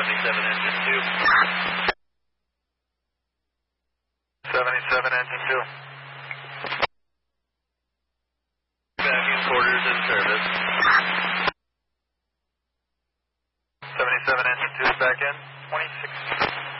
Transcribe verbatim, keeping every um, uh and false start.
seventy-seven engine two. seventy-seven engine two. Back in quarters in service. seventy-seven engine two is back in. twenty-six.